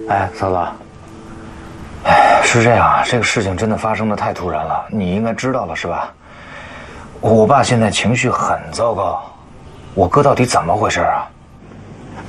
哎，嫂子，哎，是这样啊，这个事情真的发生的太突然了，你应该知道了是吧？我爸现在情绪很糟糕，我哥到底怎么回事啊？